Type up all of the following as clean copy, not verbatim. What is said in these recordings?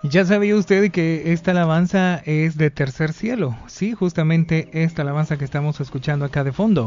¿Ya sabía usted que esta alabanza es de Tercer Cielo? Sí, justamente esta alabanza que estamos escuchando acá de fondo.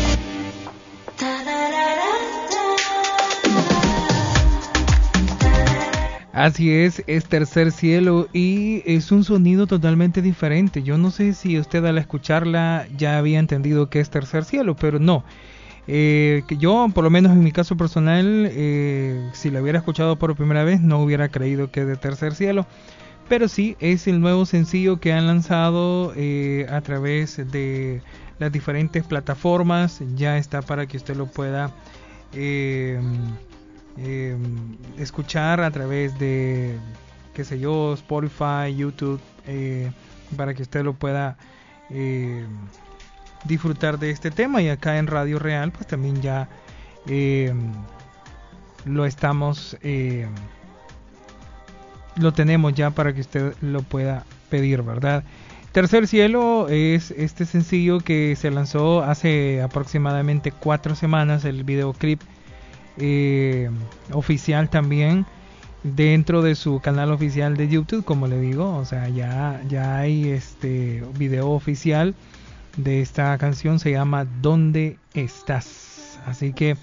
Así es Tercer Cielo y es un sonido totalmente diferente. Yo no sé si usted al escucharla ya había entendido que es Tercer Cielo, pero no. Que yo, por lo menos en mi caso personal, si la hubiera escuchado por primera vez, no hubiera creído que es de Tercer Cielo. Pero sí, es el nuevo sencillo que han lanzado a través de las diferentes plataformas. Ya está para que usted lo pueda eh, escuchar a través de, qué sé yo, Spotify, YouTube, para que usted lo pueda eh, disfrutar de este tema. Y acá en Radio Real pues también ya eh, lo estamos lo tenemos ya para que usted lo pueda pedir, ¿verdad? Tercer Cielo es este sencillo que se lanzó hace aproximadamente 4 semanas, el videoclip oficial también dentro de su canal oficial de YouTube, como le digo, o sea, ya hay este video oficial de esta canción, se llama ¿Dónde estás? Así que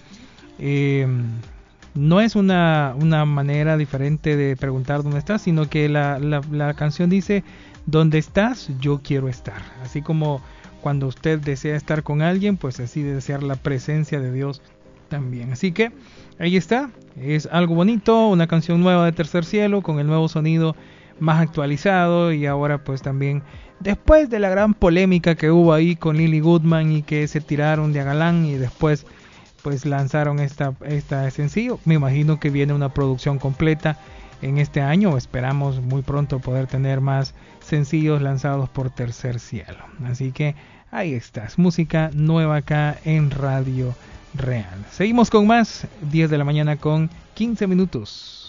no es una manera diferente de preguntar dónde estás, sino que la canción dice ¿dónde estás? Yo quiero estar. Así como cuando usted desea estar con alguien, pues así de desear la presencia de Dios también. Así que ahí está, es algo bonito, una canción nueva de Tercer Cielo con el nuevo sonido más actualizado. Y ahora pues también, después de la gran polémica que hubo ahí con Lily Goodman y que se tiraron de a galán y después pues lanzaron esta sencillo, me imagino que viene una producción completa en este año. Esperamos muy pronto poder tener más sencillos lanzados por Tercer Cielo. Así que ahí está, música nueva acá en Radio Real. Seguimos con más, 10 de la mañana con 15 minutos.